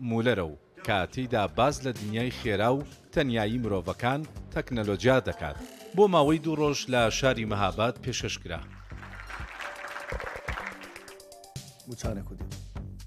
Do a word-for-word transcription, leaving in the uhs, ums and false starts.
مولەرە و کاتیدا باز لە دنیای خێرا و تەنیایی مرۆڤەکان تەکنەلۆجیا دەکات. بۆ ماوەی دوو ڕۆژ لە شاری مەهاباد پێشکەشکرا. متشانە کودی.